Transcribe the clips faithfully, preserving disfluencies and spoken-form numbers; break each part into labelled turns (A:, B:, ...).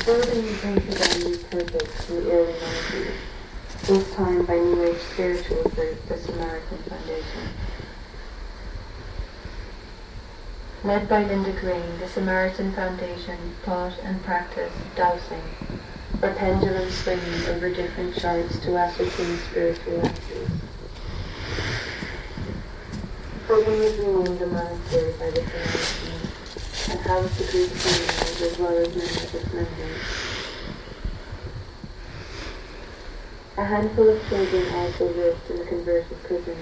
A: building painted on new purpose in the early nineties, this time by New Age spiritual group, the Samaritan Foundation. Led by Linda Green, the Samaritan Foundation taught and practiced dowsing, or pendulum swinging over different shards to ascertain spiritual axes. Prison was renamed a monastery by the Samaritans, and housed the group families as well as many of its members. A handful of children also lived in the converted prison.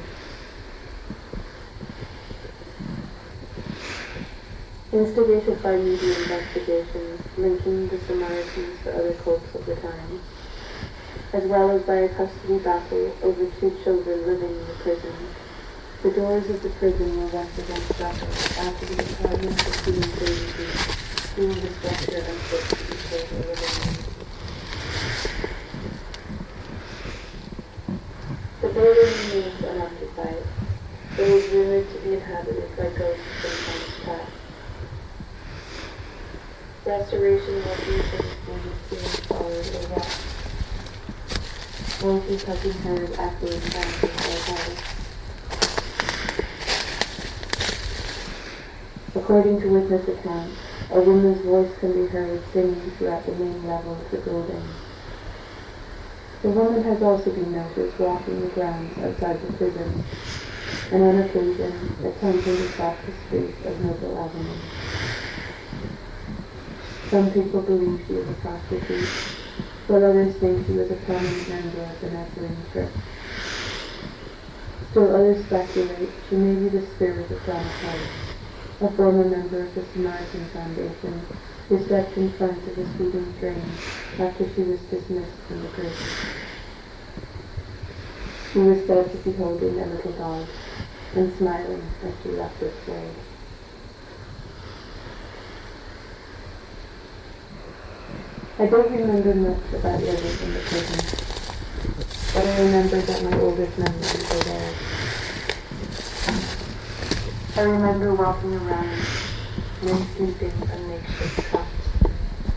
A: Instigated by media investigations linking the Samaritans to other cults of the time, as well as by a custody battle over two children living in the prison, the doors of the prison were once again shuttered after the Italian Sicilian agency deemed the structure unfit to be further living in. The building remains unoccupied, but is rumored to be inhabited by ghosts from times past. Restoration operations may be seen forward or back. Voices have been heard echoing back in our house. According to witness accounts, a woman's voice can be heard singing throughout the main level of the building. The woman has also been noticed walking the grounds outside the prison, and on occasion attempting to cross the street of Noble Avenue. Some people believe she is a prostitute, while others think she was a prominent member of the Nazarene Church. Still others speculate she may be the spirit of Donna Price, a former member of the Samaritan Foundation, who stepped in front of a speeding train after she was dismissed from the prison. She was said to be holding a little dog and smiling as she left its way. I don't remember much about living in the prison, but I remember that my oldest memories are there. I remember walking around, men sleeping on makeshift cots.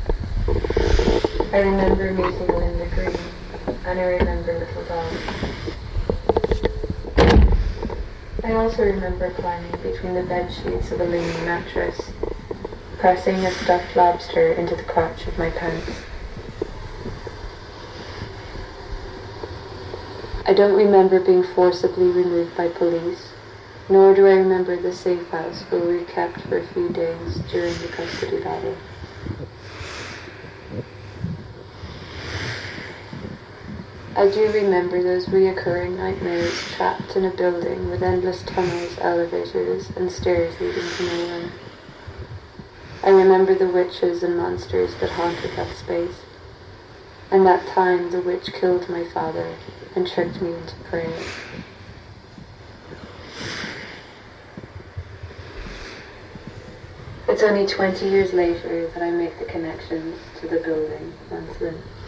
A: I remember meeting Linda Green, and I remember little dogs. I also remember climbing between the bed sheets of a leaning mattress, pressing a stuffed lobster into the crotch of my pants. I don't remember being forcibly removed by police, nor do I remember the safe house where we were kept for a few days during the custody battle. I do remember those reoccurring nightmares trapped in a building with endless tunnels, elevators, and stairs leading to nowhere. I remember the witches and monsters that haunted that space, and that time the witch killed my father and tricked me into prayer. It's only twenty years later that I make the connections to the building once lived.